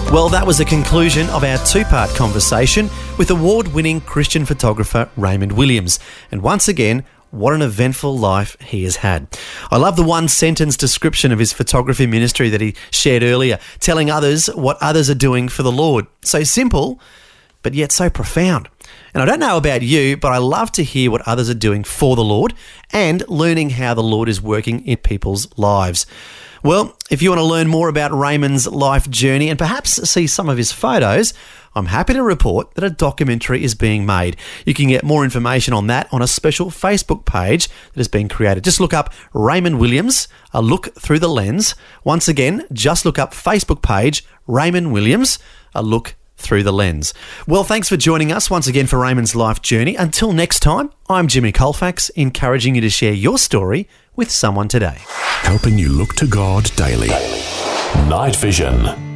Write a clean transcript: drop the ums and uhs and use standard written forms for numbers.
Well, that was the conclusion of our two-part conversation with award-winning Christian photographer Raymond Williams. And once again, what an eventful life he has had. I love the one-sentence description of his photography ministry that he shared earlier, telling others what others are doing for the Lord. So simple, but yet so profound. And I don't know about you, but I love to hear what others are doing for the Lord and learning how the Lord is working in people's lives. Well, if you want to learn more about Raymond's life journey and perhaps see some of his photos, I'm happy to report that a documentary is being made. You can get more information on that on a special Facebook page that has been created. Just look up Raymond Williams, A Look Through the Lens. Once again, just look up Facebook page Raymond Williams, A Look Through the Lens. Well, thanks for joining us once again for Raymond's life journey. Until next time, I'm Jimmy Colfax, encouraging you to share your story with someone today. Helping you look to God daily. Night Vision.